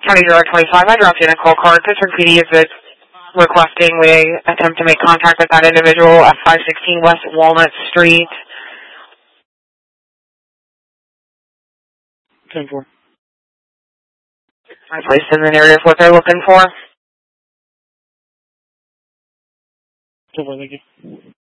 20-25, I dropped in a call card. Pittsburgh PD is requesting we attempt to make contact with that individual at 516 West Walnut Street. 10-4. I placed in the narrative what they're looking for. 10-4, thank you.